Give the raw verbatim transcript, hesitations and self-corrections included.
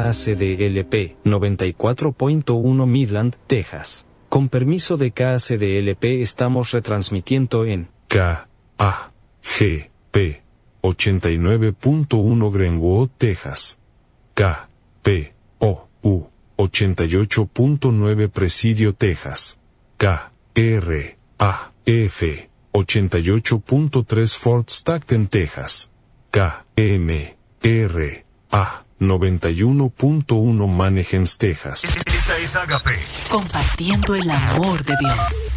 K A C D L P noventa y cuatro punto uno Midland, Texas. Con permiso de K A C D L P estamos retransmitiendo en K A G P ochenta y nueve punto uno Greenwood, Texas. K P O U ochenta y ocho punto nueve Presidio, Texas. K R A F ochenta y ocho punto tres Fort Stockton, Texas. K M R A noventa y uno punto uno Manahems, Texas. Esta es Agape. Compartiendo el amor de Dios.